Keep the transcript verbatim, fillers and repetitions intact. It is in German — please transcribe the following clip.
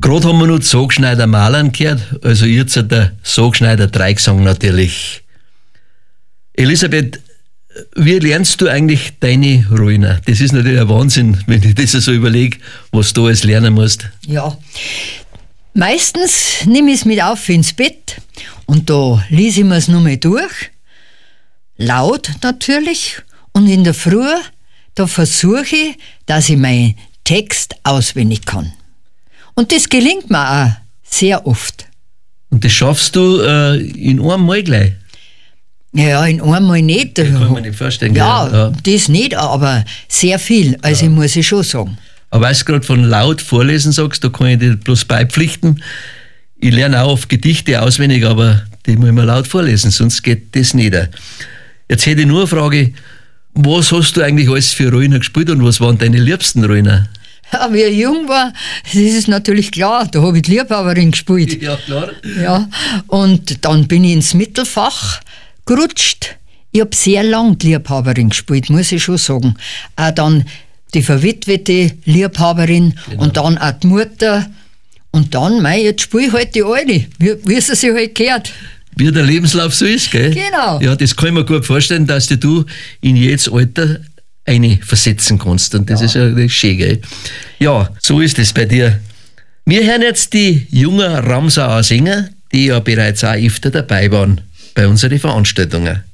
Gerade haben wir noch Sogschneider Malern gehört, also jetzt der Sogschneider Dreigesang natürlich. Elisabeth, wie lernst du eigentlich deine Rollen? Das ist natürlich ein Wahnsinn, wenn ich das so überlege, was du alles lernen musst. Ja, meistens nehme ich es mit auf ins Bett und da lese ich mir es nochmal durch. Laut natürlich. Und in der Früh, da versuche ich, dass ich meinen Text auswendig kann. Und das gelingt mir auch sehr oft. Und das schaffst du äh, in einem Mal gleich? Ja, in einem Mal nicht. Das kann man nicht vorstellen. Ja, ja, das nicht, aber sehr viel. Also, ja. Ich muss ich schon sagen. Aber weil du gerade von laut vorlesen sagst, da kann ich dir bloß beipflichten. Ich lerne auch oft Gedichte auswendig, aber die muss ich mir laut vorlesen, sonst geht das nicht. Jetzt hätte ich nur eine Frage, was hast du eigentlich alles für Rollen gespielt und was waren deine liebsten Rollen? Ja, wie ich jung war, das ist natürlich klar, da habe ich die Liebhaberin gespielt. Ja, klar. Ja, und dann bin ich ins Mittelfach gerutscht. Ich habe sehr lang die Liebhaberin gespielt, muss ich schon sagen. Auch dann die verwitwete Liebhaberin, genau. Und dann auch die Mutter. Und dann, mei, jetzt spiele ich halt die Alte, wie, wie es sich halt gehört. Wie der Lebenslauf so ist, gell? Genau. Ja, das kann ich mir gut vorstellen, dass du in jedes Alter eine versetzen kannst. Und das ja. ist ja das schön, gell? Ja, so ist es bei dir. Wir hören jetzt die jungen Ramsauer Sänger, die ja bereits auch öfter dabei waren bei unseren Veranstaltungen.